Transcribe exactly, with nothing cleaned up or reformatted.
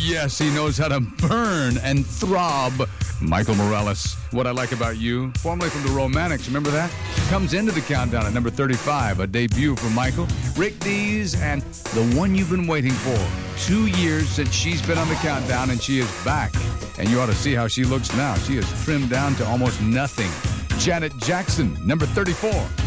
yes, he knows how to burn and throb. Michael Morales, What I Like About You, formerly from the Romantics, remember that? Comes into the countdown at number thirty-five, a debut for Michael. Rick Dees and The One You've Been Waiting For. Two years since she's been on the countdown, and she is back. And you ought to see how she looks now. She is trimmed down to almost nothing. Janet Jackson, number thirty-four.